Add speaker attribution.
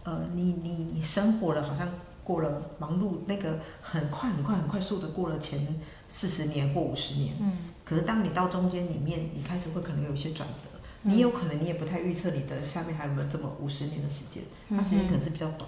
Speaker 1: 你生活了好像过了忙碌那个很快速的过了前40年或50年，可是当你到中间里面，你开始会可能有一些转折，你有可能你也不太预测你的下面还有没有这么50年的时间，它时间可能是比较短